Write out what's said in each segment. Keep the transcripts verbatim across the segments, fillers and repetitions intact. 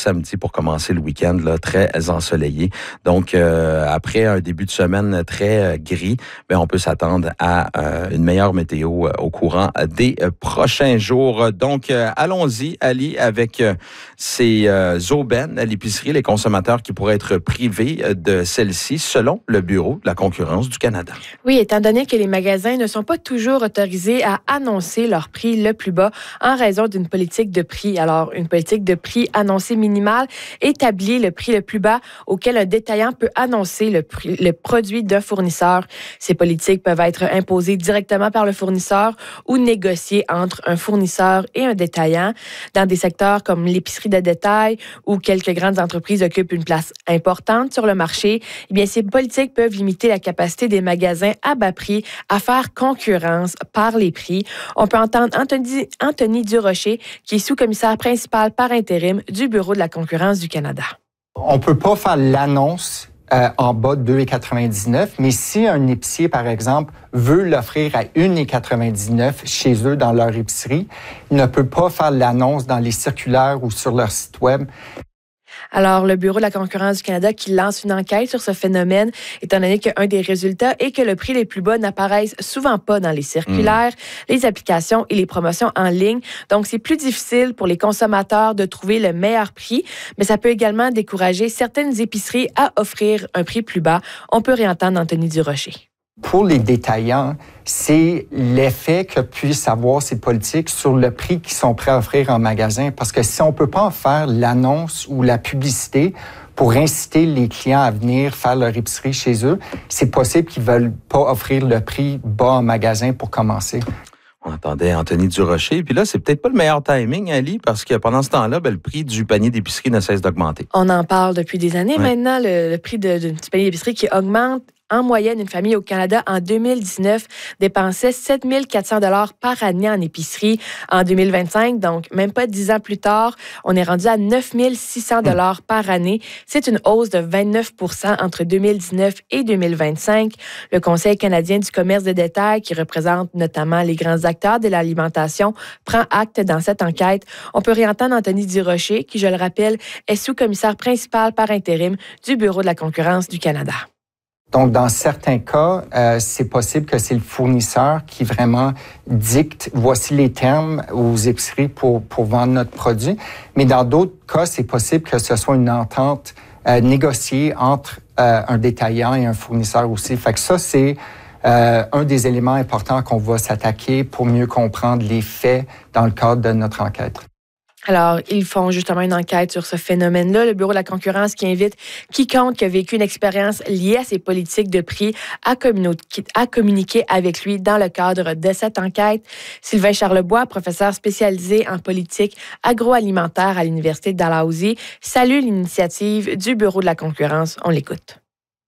samedi pour commencer le week-end, là, très ensoleillé. Donc, euh, après un début de semaine très euh, gris, bien, on peut s'attendre à euh, une meilleure météo euh, au courant des euh, prochains jours. Donc, euh, allons-y, Ali, avec euh, ces euh, aubaines à l'épicerie, les consommateurs qui pourraient être privés de celles-ci, selon le Bureau de la concurrence du Canada. Oui, étant donné que les magasins ne sont pas toujours autorisés à annoncer leur prix le plus bas en raison d'une politique de prix. Alors, une politique de prix annoncée minimale établit le prix le plus bas auquel un détaillant peut annoncer le, prix, le produit d'un fournisseur. Ces politiques peuvent être imposées directement par le fournisseur ou négociées entre un fournisseur et un détaillant. Dans des secteurs comme l'épicerie de détail où quelques grandes entreprises occupent une place importante sur le marché, eh bien, ces politiques peuvent limiter la capacité des magasins à bas prix à faire concurrence par les prix. On peut entendre Anthony, Anthony Durocher, qui est sous-commissaire principal par intérim du Bureau de la concurrence du Canada. On ne peut pas faire l'annonce euh, en bas de deux dollars quatre-vingt-dix-neuf, mais si un épicier, par exemple, veut l'offrir à un dollar quatre-vingt-dix-neuf chez eux dans leur épicerie, il ne peut pas faire l'annonce dans les circulaires ou sur leur site web. Alors, le Bureau de la concurrence du Canada qui lance une enquête sur ce phénomène, étant donné qu'un des résultats est que le prix les plus bas n'apparaissent souvent pas dans les circulaires, mmh. les applications et les promotions en ligne. Donc, c'est plus difficile pour les consommateurs de trouver le meilleur prix, mais ça peut également décourager certaines épiceries à offrir un prix plus bas. On peut réentendre Anthony Durocher. Pour les détaillants, c'est l'effet que puissent avoir ces politiques sur le prix qu'ils sont prêts à offrir en magasin. Parce que si on ne peut pas en faire l'annonce ou la publicité pour inciter les clients à venir faire leur épicerie chez eux, c'est possible qu'ils ne veulent pas offrir le prix bas en magasin pour commencer. On entendait Anthony Durocher. Puis là, c'est peut-être pas le meilleur timing, Ali, parce que pendant ce temps-là, ben, le prix du panier d'épicerie ne cesse d'augmenter. On en parle depuis des années ouais. maintenant, le, le prix de, de, du panier d'épicerie qui augmente. En moyenne, une famille au Canada, en deux mille dix-neuf, dépensait sept mille quatre cents dollars par année en épicerie. En deux mille vingt-cinq, donc même pas dix ans plus tard, on est rendu à neuf mille six cents dollars par année. C'est une hausse de vingt-neuf pour cent entre deux mille dix-neuf et deux mille vingt-cinq. Le Conseil canadien du commerce de détail, qui représente notamment les grands acteurs de l'alimentation, prend acte dans cette enquête. On peut réentendre Anthony Durocher, qui, je le rappelle, est sous-commissaire principal par intérim du Bureau de la concurrence du Canada. Donc, dans certains cas, euh, c'est possible que c'est le fournisseur qui vraiment dicte, voici les termes aux épiceries pour, pour vendre notre produit. Mais dans d'autres cas, c'est possible que ce soit une entente euh, négociée entre euh, un détaillant et un fournisseur aussi. Fait que ça, c'est euh, un des éléments importants qu'on va s'attaquer pour mieux comprendre les faits dans le cadre de notre enquête. Alors, ils font justement une enquête sur ce phénomène-là. Le Bureau de la concurrence qui invite quiconque qui a vécu une expérience liée à ces politiques de prix à, communi- à communiquer avec lui dans le cadre de cette enquête. Sylvain Charlebois, professeur spécialisé en politique agroalimentaire à l'Université de Dalhousie, salue l'initiative du Bureau de la concurrence. On l'écoute.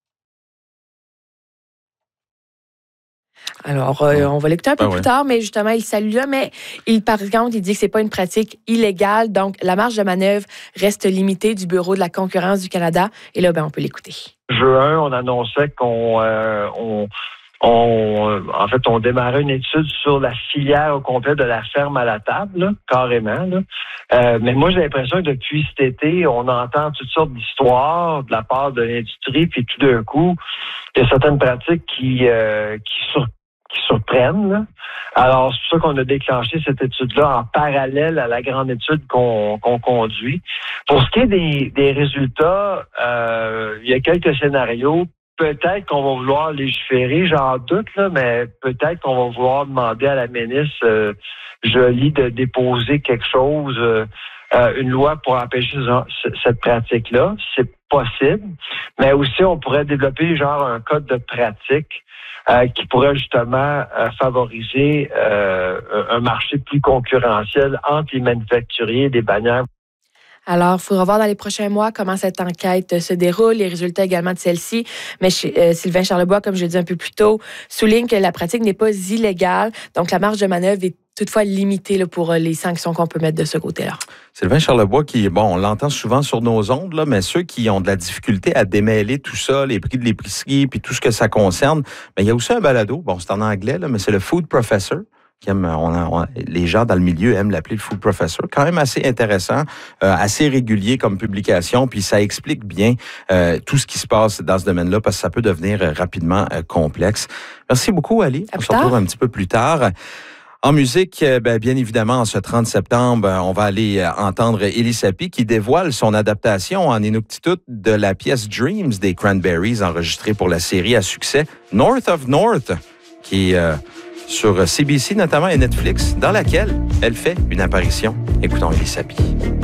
Alors, euh, on va l'écouter un peu ben plus ouais. tard, mais justement, il salue là, mais il, par contre, il dit que c'est pas une pratique illégale, donc la marge de manœuvre reste limitée du Bureau de la concurrence du Canada, et là, ben, on peut l'écouter. Juin, on annonçait qu'on, euh, on, on, en fait, on démarrait une étude sur la filière au complet de la ferme à la table, là, carrément, là. Euh, mais moi, j'ai l'impression que depuis cet été, on entend toutes sortes d'histoires de la part de l'industrie, puis tout d'un coup, il y a certaines pratiques qui, euh, qui sur qui surprennent. Là. Alors, c'est pour ça qu'on a déclenché cette étude-là en parallèle à la grande étude qu'on, qu'on conduit. Pour ce qui est des, des résultats, euh, il y a quelques scénarios. Peut-être qu'on va vouloir légiférer, j'en doute, là, mais peut-être qu'on va vouloir demander à la ministre euh, Joly de déposer quelque chose, euh, euh, une loi pour empêcher cette pratique-là. C'est possible. Mais aussi, on pourrait développer genre un code de pratique Euh, qui pourrait justement euh, favoriser euh, un marché plus concurrentiel entre les manufacturiers et les bannières. Alors, il faudra voir dans les prochains mois comment cette enquête se déroule, les résultats également de celle-ci. Mais euh, Sylvain Charlebois, comme je l'ai dit un peu plus tôt, souligne que la pratique n'est pas illégale. Donc, la marge de manœuvre est toutefois limitée là, pour les sanctions qu'on peut mettre de ce côté-là. Sylvain Charlebois, qui, bon, on l'entend souvent sur nos ondes, là, mais ceux qui ont de la difficulté à démêler tout ça, les prix de l'épicerie, puis tout ce que ça concerne, mais il y a aussi un balado, bon, c'est en anglais, là, mais c'est le Food Professor. qui aime, on a, on, les gens dans le milieu aiment l'appeler le Food Professor. Quand même assez intéressant, euh, assez régulier comme publication, puis ça explique bien euh, tout ce qui se passe dans ce domaine-là, parce que ça peut devenir euh, rapidement euh, complexe. Merci beaucoup, Ali. À on se retrouve un petit peu plus tard. En musique, ben, bien évidemment, en ce trente septembre, on va aller entendre Elie Sapi qui dévoile son adaptation en Inuktitut de la pièce Dreams des Cranberries enregistrée pour la série à succès North of North, qui est euh, sur C B C notamment et Netflix, dans laquelle elle fait une apparition. Écoutons Elie Sapi.